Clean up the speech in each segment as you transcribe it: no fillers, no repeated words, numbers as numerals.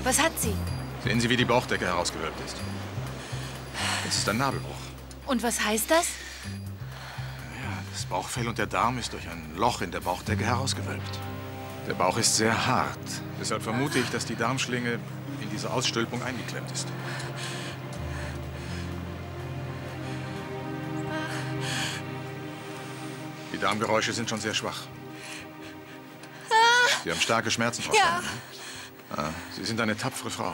Was hat sie? Sehen Sie, wie die Bauchdecke herausgewölbt ist. Das ist ein Nabelbruch. Und was heißt das? Ja, das Bauchfell und der Darm ist durch ein Loch in der Bauchdecke herausgewölbt. Der Bauch ist sehr hart. Deshalb vermute ich, dass die Darmschlinge in diese Ausstülpung eingeklemmt ist. Die Darmgeräusche sind schon sehr schwach. Sie haben starke Schmerzen, Frau Steiner. Ja. Sie sind eine tapfere Frau.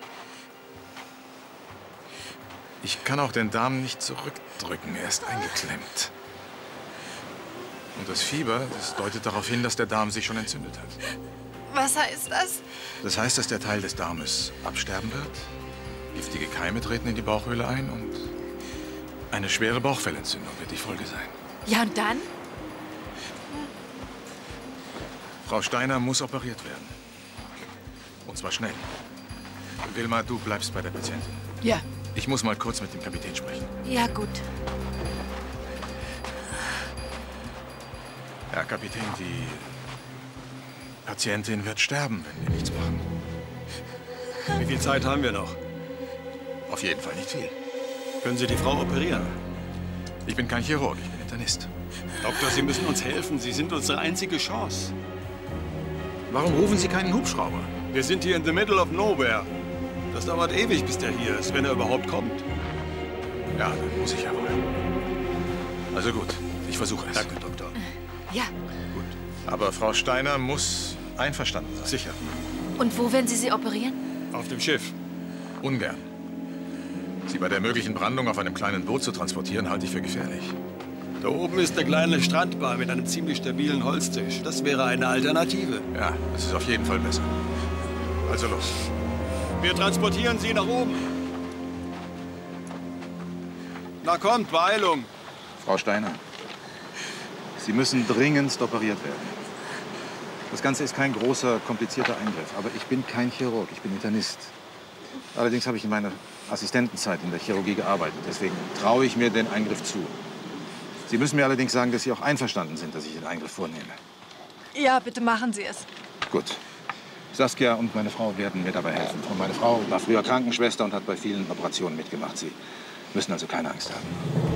Ich kann auch den Darm nicht zurückdrücken. Er ist eingeklemmt. Und das Fieber, das deutet darauf hin, dass der Darm sich schon entzündet hat. Was heißt das? Das heißt, dass der Teil des Darmes absterben wird, giftige Keime treten in die Bauchhöhle ein und eine schwere Bauchfellentzündung wird die Folge sein. Ja, und dann? Frau Steiner muss operiert werden. Und zwar schnell. Wilma, du bleibst bei der Patientin. Ja. Ich muss mal kurz mit dem Kapitän sprechen. Ja, gut. Herr Kapitän, die Patientin wird sterben, wenn wir nichts machen. Wie viel Zeit haben wir noch? Auf jeden Fall nicht viel. Können Sie die Frau operieren? Ich bin kein Chirurg, ich bin Internist. Doktor, Sie müssen uns helfen. Sie sind unsere einzige Chance. Warum rufen Sie keinen Hubschrauber? Wir sind hier in the middle of nowhere. Das dauert ewig, bis der hier ist, wenn er überhaupt kommt. Ja, dann muss ich ja wohl. Also gut, ich versuche es. Danke, Doktor. Ja. Gut. Aber Frau Steiner muss einverstanden sein. Sicher. Und wo werden Sie sie operieren? Auf dem Schiff. Ungern. Sie bei der möglichen Brandung auf einem kleinen Boot zu transportieren, halte ich für gefährlich. Da oben ist eine kleine Strandbar mit einem ziemlich stabilen Holztisch. Das wäre eine Alternative. Ja, das ist auf jeden Fall besser. Also los. Wir transportieren Sie nach oben. Na kommt, Beeilung. Frau Steiner, Sie müssen dringendst operiert werden. Das Ganze ist kein großer, komplizierter Eingriff. Aber ich bin kein Chirurg, ich bin Internist. Allerdings habe ich in meiner Assistentenzeit in der Chirurgie gearbeitet. Deswegen traue ich mir den Eingriff zu. Sie müssen mir allerdings sagen, dass Sie auch einverstanden sind, dass ich den Eingriff vornehme. Ja, bitte machen Sie es. Gut. Saskia und meine Frau werden mir dabei helfen. Und meine Frau war früher Krankenschwester und hat bei vielen Operationen mitgemacht. Sie müssen also keine Angst haben.